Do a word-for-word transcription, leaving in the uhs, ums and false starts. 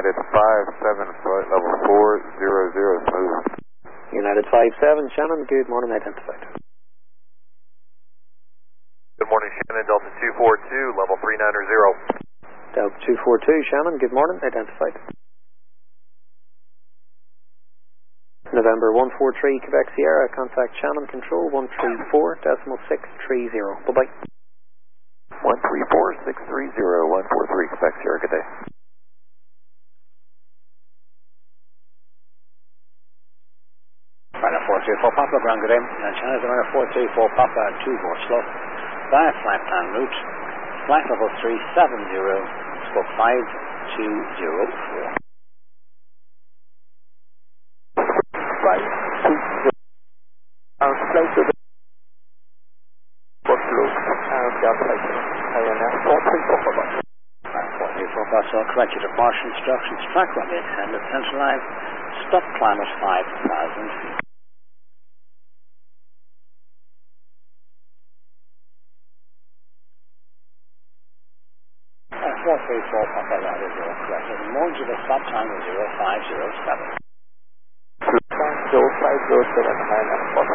United five seven, flight level four zero zero, smooth. United five seven, Shannon, good morning, identified. Good morning, Shannon, Delta two four two, level three nine zero. Delta two four two, Shannon, good morning, identified. November one four three, Quebec Sierra, contact Shannon Control one three four decimal six three zero. Bye-bye. one three four six three zero, one four three, Quebec Sierra, good day. Runner four three four Papa, ground good day. And China's runner four three four Papa, two four slow. Via flight plan route, flight level three seven zero, stroke five two zero four. five two zero. Um, flight to the Buffalo, and down flight to I N S four three four Papa. four three four Papa, so correct your departure instructions, track runway extended, central line, stop climb at five thousand feet. four three four Papa, that is zero, correct. And more to the stop time is zero five zero seven. zero five zero seven, I N S four